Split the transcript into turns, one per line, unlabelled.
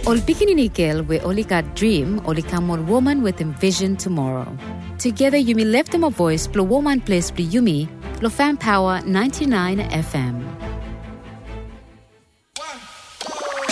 Ol Bikini we only got dream, only come on woman with envision tomorrow. Together Yumi left them a voice, blow woman place, Yumi, Lo Fan Power 99 FM.